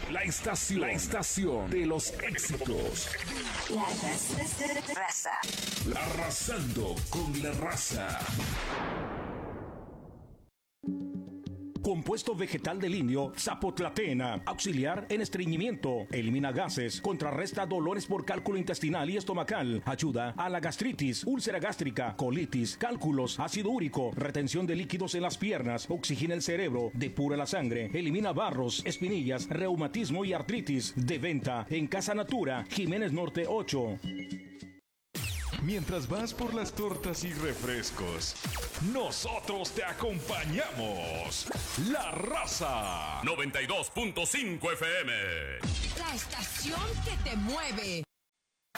La estación de los éxitos. La raza. Arrasando con la raza. Compuesto vegetal del indio Zapotlatena, auxiliar en estreñimiento, elimina gases, contrarresta dolores por cálculo intestinal y estomacal, ayuda a la gastritis, úlcera gástrica, colitis, cálculos, ácido úrico, retención de líquidos en las piernas, oxigena el cerebro, depura la sangre, elimina barros, espinillas, reumatismo y artritis. De venta en Casa Natura, Jiménez Norte 8. Mientras vas por las tortas y refrescos, nosotros te acompañamos. La Raza 92.5 FM. La estación que te mueve.